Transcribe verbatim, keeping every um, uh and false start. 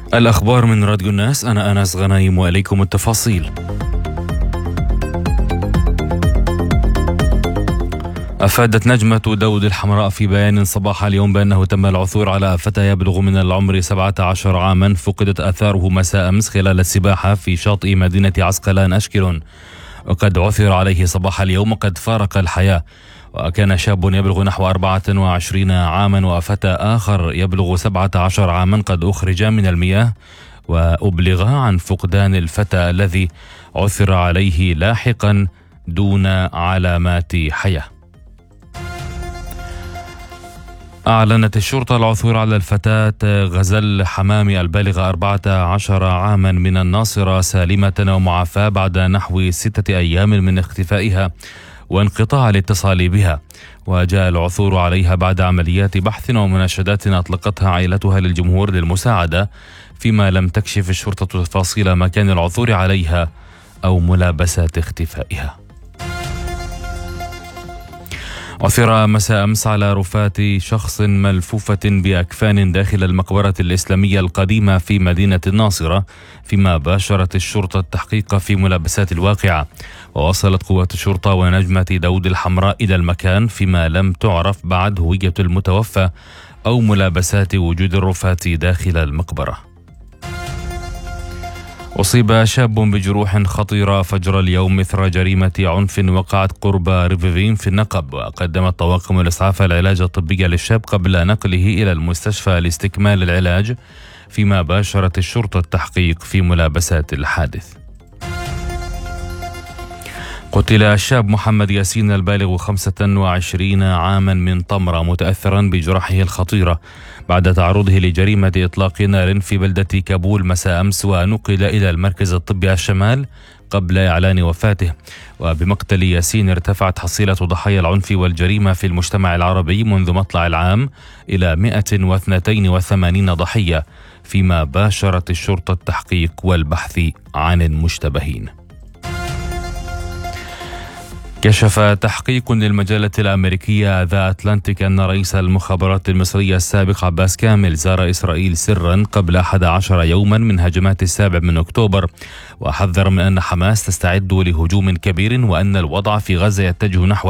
الأخبار من راديو الناس، أنا أنس غنايم وإليكم التفاصيل. أفادت نجمة داود الحمراء في بيان صباح اليوم بأنه تم العثور على فتى يبلغ من العمر سبعة عشر عاما فقدت آثاره مساء أمس خلال السباحة في شاطئ مدينة عسقلان أشكرون، وقد عثر عليه صباح اليوم وقد فارق الحياة. وكان شاب يبلغ نحو أربعة وعشرين عاما وفتى آخر يبلغ سبعة عشر عاما قد أخرج من المياه وأبلغ عن فقدان الفتى الذي عثر عليه لاحقا دون علامات حياة. أعلنت الشرطة العثور على الفتاة غزل حمامي البالغة أربعة عشر عاما من الناصرة سالمة ومعافاة بعد نحو ستة أيام من اختفائها وانقطاع الاتصال بها، وجاء العثور عليها بعد عمليات بحث ومناشدات أطلقتها عائلتها للجمهور للمساعدة، فيما لم تكشف الشرطة تفاصيل مكان العثور عليها أو ملابسات اختفائها. عثر مساء أمس على رفات شخص ملفوفة بأكفان داخل المقبرة الإسلامية القديمة في مدينة الناصرة، فيما باشرت الشرطة التحقيق في ملابسات الواقعة، ووصلت قوات الشرطة ونجمة داود الحمراء إلى المكان، فيما لم تعرف بعد هوية المتوفى أو ملابسات وجود الرفات داخل المقبرة. أصيب شاب بجروح خطيرة فجر اليوم إثر جريمة عنف وقعت قرب ريفيفين في النقب، وقدمت طواقم الإسعاف العلاج الطبي للشاب قبل نقله إلى المستشفى لاستكمال العلاج، فيما باشرت الشرطة التحقيق في ملابسات الحادث. قتل الشاب محمد ياسين البالغ خمسة وعشرين عاما من طمرة متأثرا بجرحه الخطيرة بعد تعرضه لجريمة إطلاق نار في بلدة كابول مساء أمس، ونقل إلى المركز الطبي الشمال قبل إعلان وفاته. وبمقتل ياسين ارتفعت حصيلة ضحايا العنف والجريمة في المجتمع العربي منذ مطلع العام إلى مئة واثنين وثمانين ضحية، فيما باشرت الشرطة التحقيق والبحث عن المشتبهين. كشف تحقيق للمجلة الأمريكية ذا أتلانتيك أن رئيس المخابرات المصرية السابق عباس كامل زار إسرائيل سرا قبل أحد عشر يوما من هجمات السابع من أكتوبر، وحذر من أن حماس تستعد لهجوم كبير وأن الوضع في غزة يتجه نحو